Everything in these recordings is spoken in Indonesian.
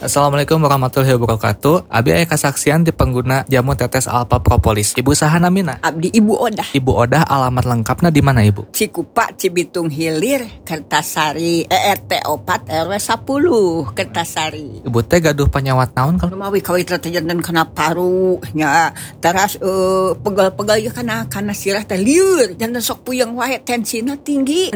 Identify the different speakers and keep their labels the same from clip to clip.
Speaker 1: Assalamualaikum warahmatullahi wabarakatuh. Abi aya kasaksian di pengguna jamu tetes Alpha Propolis. Ibu saha namina?
Speaker 2: Abdi Ibu Odah.
Speaker 1: Ibu Odah, alamat lengkapnya di mana Ibu?
Speaker 2: Cikupa, Cibitung Hilir, Kertasari, ERT 4 RW 10, Kertasari.
Speaker 1: Ibu teh gaduh penyawat naon kalau?
Speaker 2: Lumawi kawit jantan kena paru nya. Teras pegal-pegal ya kana sirah teh lieur. Jantan sok puyeng wae tensina tinggi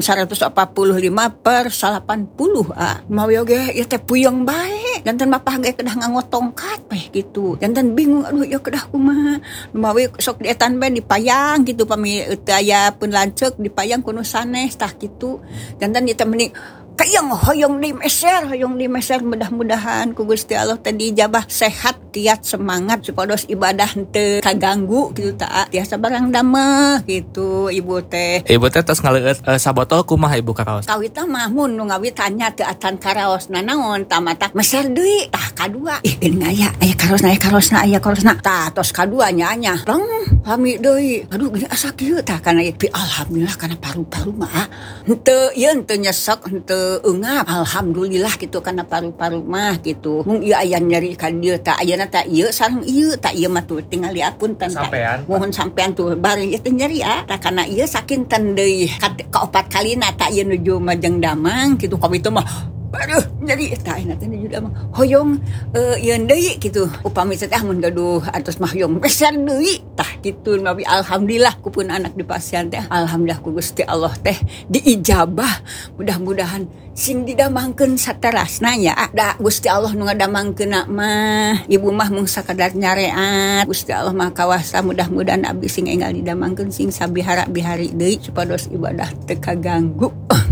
Speaker 2: 145/80. Lumawi oge ieu teh puyeng bae. Jantan mapah ge kedah nganggo tongkat teh gitu. Jantan bingung aduh ya kedah kumaha. Lumawi sok dietan bae dipayang gitu pami teu aya pun lanceuk dipayang kuno sanes tah kitu. Jantan ieu teh mending kayang hoyong di meser mudah-mudahan ku Gusti Allah teh dijabah sehat kiat semangat supados ibadah henteu kaganggu gitu ta tiasa barang dameh gitu ibu teh.
Speaker 1: Ibu teh tos ngaleueut sabotol kumaha Ibu karaos?
Speaker 2: Kawitna mah mun nu ngawit tanya teu atan karaosna naon tamatak meser deui tah kadua ih geuning aya karosna tah tos kadua nya rong lami deui aduh geuning asa kieu tah kana alhamdulillah kana paru-paru mah henteu nyesek henteu engap alhamdulillah gitu karena paru-paru mah gitu mung ieu aya nyeri ka dieu tah ayeuna tah ieu sareng ieu tah ieu mah tuh tinggal diapunten
Speaker 1: Sampean
Speaker 2: mohon sampean tuh bari ieu teh nyeri tah kana ieu sakinten deui ka 4 kalina tah ieu nuju Majeng Damang gitu kawitu mah aduh nyeri tah ayeuna teh nuju Damang hoyong ieu deui gitu upami teh mun gaduh atos mah hoyong beser deui tah kitu nabi alhamdulillah kupun anak di pasien teh alhamdulillah ku Gusti Allah teh diijabah mudah-mudahan sing didamangkeun saterasna nya da Gusti Allah nu ngadamangkeunna mah ibu mah mung sakadar nyareat Gusti Allah mah kawasa mudah-mudahan abdi sing enggal didamangkeun sing sabihara-bihari deui supados ibadah teu kaganggu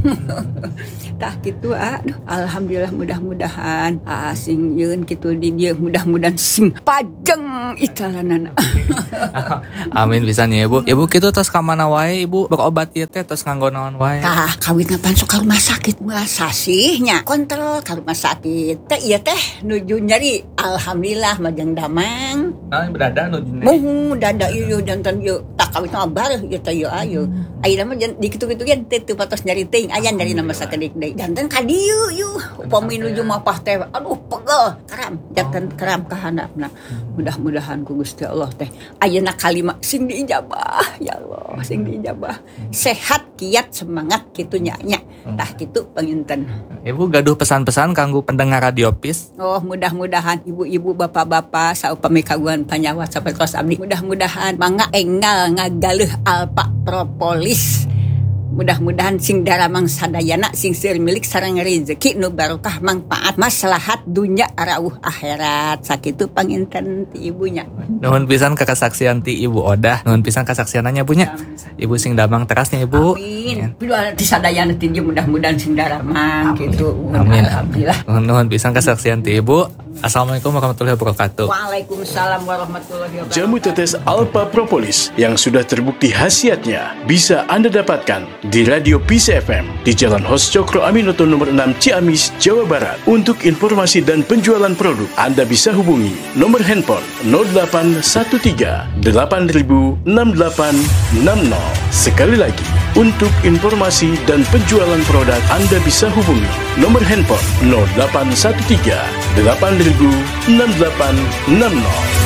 Speaker 2: tah kitu aduh alhamdulillah mudah-mudahan sing yeun kitu di dieu mudah-mudahan sing pajeng italanana
Speaker 1: amin pisan ya Ibu. Ibu kitu tos ka mana wae Ibu berobat ieu teh tos nganggo naon wae?
Speaker 2: Tah kawitna pan sok ka rumah sakit sasihnya kontrol ka rumah sakit teh ieu teh nuju nyeri alhamdulillah Majeng Damang
Speaker 1: Berada nuju
Speaker 2: muhu dada ieu jantan ieu tak kawitna bareuh ieu teh ieu ayeuna mah di kitu-kitu ge teu patos nyeri teuing aya nyeri nama sakedik deui jantan ka dieu ieu upami nuju mapah teh aduh pegel karam jantan karam ka handapna mudah-mudahan ku Gusti Allah teh ayeuna kalima sing diijabah ya Allah sing diijabah sehat kiat semangat kitu nya tah kitu penginten.
Speaker 1: Ibu gaduh pesan-pesan kanggo pendengar Radio PIS.
Speaker 2: Oh mudah-mudahan ibu-ibu bapak-bapak saupami kagungan panyawat sapertos abdi mudah-mudahan mangga enggal ngagaleuh Alpha Propolis. Mudah-mudahan sing daramang sadayana sing seueur milik sareng rezeki nu barokah manfaat maslahat dunya arauh akhirat sakitu panginten ti ibunya.
Speaker 1: Nuhun pisan ka kasaksian ti Ibu Odah, nuhun pisan kasaksiananya bunya. Ibu sing damang terasnya Ibu.
Speaker 2: Amin. Piduan ti sadayana ti mudah-mudahan sing daramang kitu.
Speaker 1: Amin.
Speaker 2: Alhamdulillah.
Speaker 1: Nuhun pisan kasaksian ti Ibu. Assalamualaikum warahmatullahi wabarakatuh.
Speaker 2: Waalaikumsalam warahmatullahi wabarakatuh.
Speaker 3: Jamu tetes Alpha Propolis yang sudah terbukti khasiatnya bisa Anda dapatkan di Radio PIS FM di Jalan Hos Cokro Aminoto nomor 6 Ciamis, Jawa Barat. Untuk informasi dan penjualan produk, Anda bisa hubungi nomor handphone 0813 8000 6860. Sekali lagi, untuk informasi dan penjualan produk, Anda bisa hubungi nomor handphone 0813 8000 6860.